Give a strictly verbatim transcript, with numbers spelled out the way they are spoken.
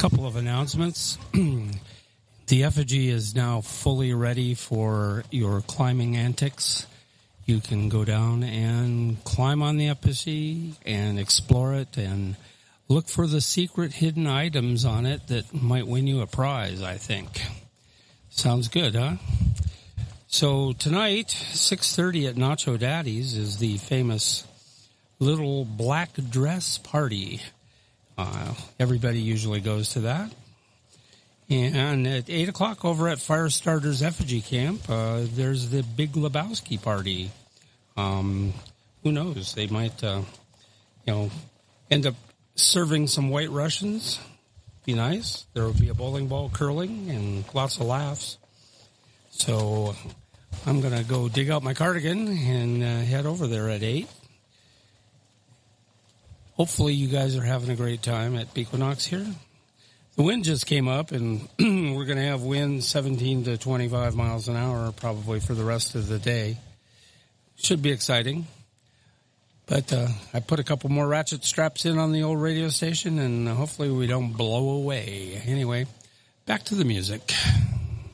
couple of announcements. The effigy is now fully ready for your climbing antics. You can go down and climb on the effigy and explore it and look for the secret hidden items on it that might win you a prize, I think. Sounds good, huh? So tonight, six thirty at Nacho Daddy's is the famous Little Black Dress Party. Uh, everybody usually goes to that. And at eight o'clock over at Firestarter's Effigy Camp, uh, there's the Big Lebowski Party. Um, who knows? They might, uh, you know, end up serving some White Russians. Be nice. There will be a bowling ball curling and lots of laughs. So I'm going to go dig out my cardigan and uh, head over there at eight. Hopefully you guys are having a great time at Bequinox here. The wind just came up, and we're going to have wind seventeen to twenty-five miles an hour probably for the rest of the day. Should be exciting. But uh, I put a couple more ratchet straps in on the old radio station, and hopefully we don't blow away. Anyway, back to the music.